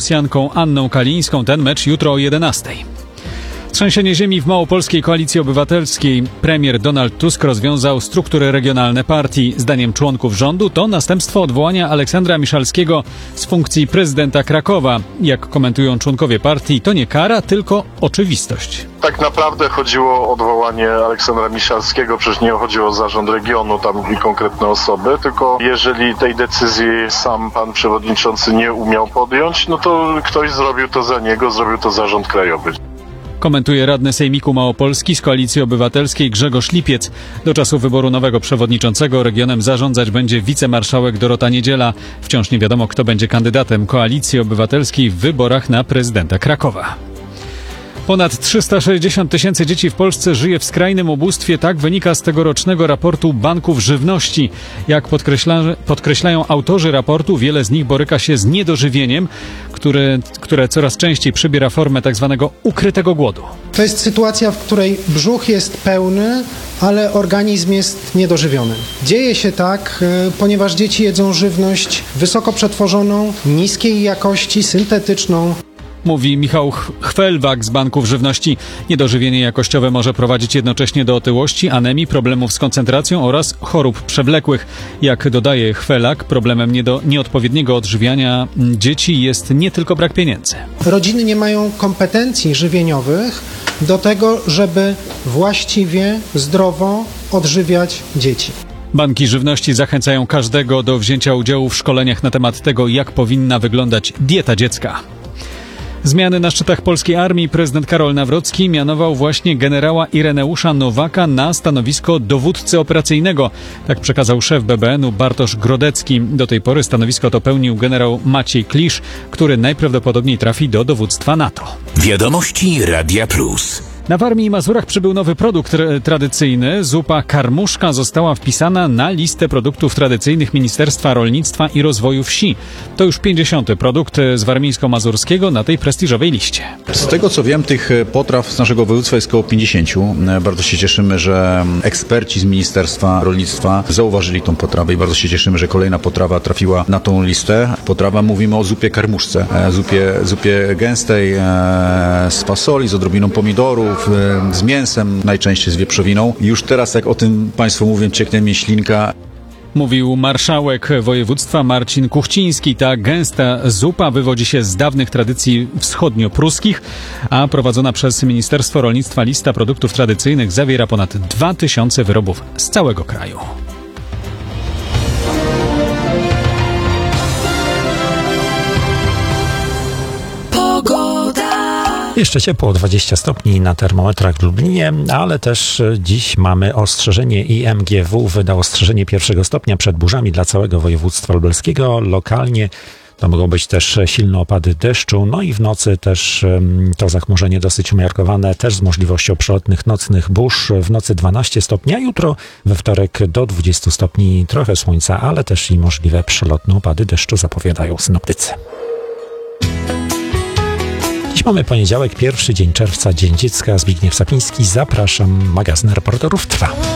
Rosjanką Anną Kalińską. Ten mecz jutro o 11:00. Trzęsienie ziemi w małopolskiej Koalicji Obywatelskiej. Premier Donald Tusk rozwiązał struktury regionalne partii. Zdaniem członków rządu to następstwo odwołania Aleksandra Miszalskiego z funkcji prezydenta Krakowa. Jak komentują członkowie partii, to nie kara, tylko oczywistość. Tak naprawdę chodziło o odwołanie Aleksandra Miszalskiego, przecież nie chodziło o zarząd regionu, tam i konkretne osoby, tylko jeżeli tej decyzji sam pan przewodniczący nie umiał podjąć, no to ktoś zrobił to za niego, zrobił to zarząd krajowy. Komentuje radny Sejmiku Małopolski z Koalicji Obywatelskiej Grzegorz Lipiec. Do czasu wyboru nowego przewodniczącego regionem zarządzać będzie wicemarszałek Dorota Niedziela. Wciąż nie wiadomo, kto będzie kandydatem Koalicji Obywatelskiej w wyborach na prezydenta Krakowa. Ponad 360 tysięcy dzieci w Polsce żyje w skrajnym ubóstwie. Tak wynika z tegorocznego raportu Banków Żywności. Jak podkreślają autorzy raportu, wiele z nich boryka się z niedożywieniem, które coraz częściej przybiera formę tzw. ukrytego głodu. To jest sytuacja, w której brzuch jest pełny, ale organizm jest niedożywiony. Dzieje się tak, ponieważ dzieci jedzą żywność wysoko przetworzoną, niskiej jakości, syntetyczną. Mówi Michał Chwelwak z Banków Żywności. Niedożywienie jakościowe może prowadzić jednocześnie do otyłości, anemii, problemów z koncentracją oraz chorób przewlekłych. Jak dodaje Chwelak, problemem nieodpowiedniego odżywiania dzieci jest nie tylko brak pieniędzy. Rodziny nie mają kompetencji żywieniowych do tego, żeby właściwie, zdrowo odżywiać dzieci. Banki Żywności zachęcają każdego do wzięcia udziału w szkoleniach na temat tego, jak powinna wyglądać dieta dziecka. Zmiany na szczytach polskiej armii. Prezydent Karol Nawrocki mianował właśnie generała Ireneusza Nowaka na stanowisko dowódcy operacyjnego. Tak przekazał szef BBN-u Bartosz Grodecki. Do tej pory stanowisko to pełnił generał Maciej Klisz, który najprawdopodobniej trafi do dowództwa NATO. Wiadomości Radia Plus. Na Warmii i Mazurach przybył nowy produkt tradycyjny. Zupa karmuszka została wpisana na listę produktów tradycyjnych Ministerstwa Rolnictwa i Rozwoju Wsi. To już 50. produkt z warmińsko-mazurskiego na tej prestiżowej liście. Z tego co wiem, tych potraw z naszego województwa jest około 50. Bardzo się cieszymy, że eksperci z Ministerstwa Rolnictwa zauważyli tą potrawę i bardzo się cieszymy, że kolejna potrawa trafiła na tą listę. Potrawa, mówimy o zupie karmuszce. Zupie gęstej, z fasoli, z odrobiną pomidorów, z mięsem, najczęściej z wieprzowiną. Już teraz, jak o tym Państwu mówię, cieknie mi ślinka. Mówił marszałek województwa Marcin Kuchciński. Ta gęsta zupa wywodzi się z dawnych tradycji wschodnio-pruskich, a prowadzona przez Ministerstwo Rolnictwa lista produktów tradycyjnych zawiera ponad 2000 wyrobów z całego kraju. Jeszcze ciepło, 20 stopni na termometrach w Lublinie, ale też dziś mamy ostrzeżenie. IMGW wydał ostrzeżenie 1. stopnia przed burzami dla całego województwa lubelskiego. Lokalnie to mogą być też silne opady deszczu, no i w nocy też to zachmurzenie dosyć umiarkowane, też z możliwością przelotnych nocnych burz. W nocy 12 stopni, a jutro we wtorek do 20 stopni, trochę słońca, ale też i możliwe przelotne opady deszczu, zapowiadają synoptycy. Dziś mamy poniedziałek, 1 dzień czerwca, Dzień Dziecka. Zbigniew Sapiński, zapraszam. Magazyn Reporterów trwa.